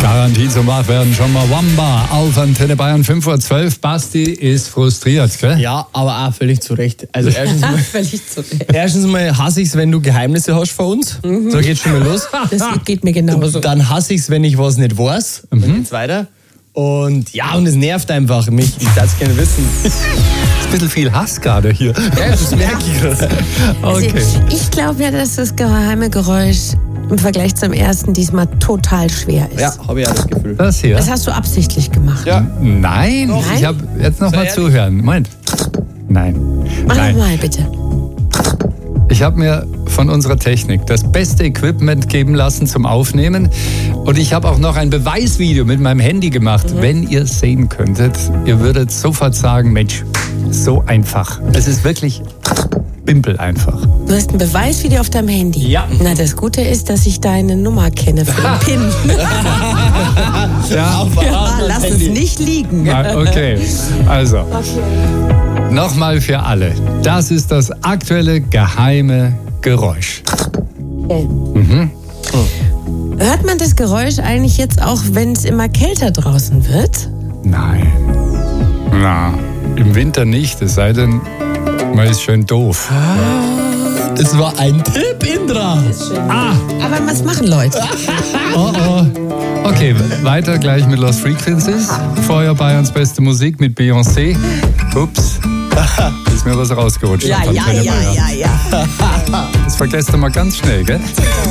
Garantie zum Wachwerden schon mal Wamba auf Antenne Bayern 5:12 Uhr. Basti ist frustriert, gell? Ja, aber auch völlig zu Recht. Also Völlig zu Recht. erstens mal hasse ich es, wenn du Geheimnisse hast vor uns. So geht's schon mal los. Das geht mir genauso. Dann hasse ich es, wenn ich was nicht weiß. Dann geht's weiter. Und ja, und es nervt einfach mich. Ich darf es gerne wissen. Ist ein bisschen viel Hass gerade hier. Ja, das merke ich gerade. Okay. Also, ich glaube ja, dass das geheime Geräusch im Vergleich zum ersten diesmal total schwer ist. Ja, habe ich auch das Gefühl. Das hier? Das hast du absichtlich gemacht. Ja. Nein, Nein? ich habe jetzt noch mal ehrlich? zuhören. Moment. Nein. Mach Nein. nochmal, bitte. Ich habe mir von unserer Technik das beste Equipment geben lassen zum Aufnehmen. Und ich habe auch noch ein Beweisvideo mit meinem Handy gemacht. Wenn ihr es sehen könntet, ihr würdet sofort sagen, Mensch, so einfach. Es ist wirklich bimpel einfach. Du hast ein Beweisvideo auf deinem Handy. Ja. Na, das Gute ist, dass ich deine Nummer kenne für den PIN. Ja, Ja, lass es nicht liegen. okay. Also, nochmal für alle. Das ist das aktuelle geheime Geräusch. Okay. Hört man das Geräusch eigentlich jetzt auch, wenn es immer kälter draußen wird? Nein. Na, im Winter nicht, es sei denn, man ist schön doof. Das war ein Tipp, Indra. Aber was machen Leute? Oh, oh. Okay, weiter gleich mit Lost Frequencies. Vorher Bayerns beste Musik mit Beyoncé. Ups, ist mir was rausgerutscht. Ja. Das vergesst ihr mal ganz schnell, gell?